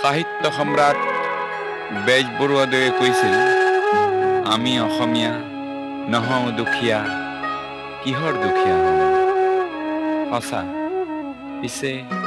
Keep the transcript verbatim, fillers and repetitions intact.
সাহিত্য সম্ৰাট বেজবৰুৱাদেৱে কৈছিল, আমি অসমীয়া নহওঁ দুখীয়া, কিহৰ দুখীয়া হওঁ। সঁচা, পিছে